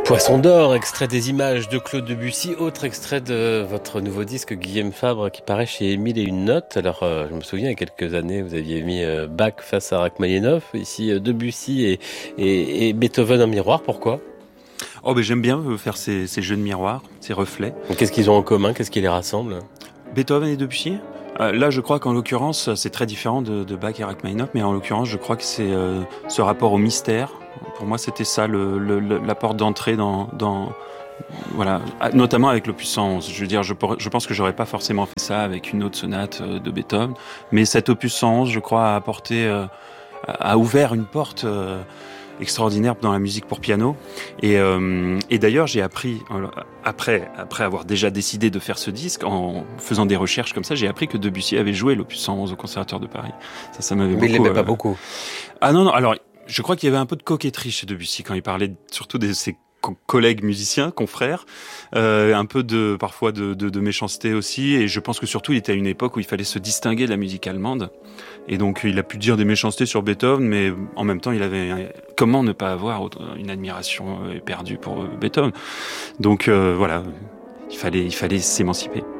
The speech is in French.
Poisson d'or, extrait des images de Claude Debussy, autre extrait de votre nouveau disque Guillaume Fabre qui paraît chez Émile et une note. Alors je me souviens il y a quelques années vous aviez mis Bach face à Rachmaninoff, ici Debussy et Beethoven en miroir, pourquoi ? Oh ben j'aime bien faire ces jeux de miroirs, ces reflets. Qu'est-ce qu'ils ont en commun ? Qu'est-ce qui les rassemble ? Beethoven et Debussy. Là, je crois qu'en l'occurrence, c'est très différent de Bach et Rachmaninoff, mais en l'occurrence, je crois que c'est ce rapport au mystère. Pour moi, c'était ça la porte d'entrée dans voilà, notamment avec l'opus 111. Je veux dire, je pense que j'aurais pas forcément fait ça avec une autre sonate de Beethoven, mais cet opus 111, je crois, a ouvert une porte extraordinaire dans la musique pour piano. Et d'ailleurs, j'ai appris après avoir déjà décidé de faire ce disque, en faisant des recherches comme ça, j'ai appris que Debussy avait joué l'opus 111 au Conservatoire de Paris. Ça m'avait beaucoup. Mais il l'aimait pas beaucoup. Ah non. Alors, je crois qu'il y avait un peu de coquetterie chez Debussy quand il parlait surtout de ses collègues musiciens, confrères, un peu parfois de méchanceté aussi, et je pense que surtout il était à une époque où il fallait se distinguer de la musique allemande, et donc il a pu dire des méchancetés sur Beethoven, mais en même temps il avait, comment ne pas avoir une admiration éperdue pour Beethoven. Donc voilà, il fallait s'émanciper.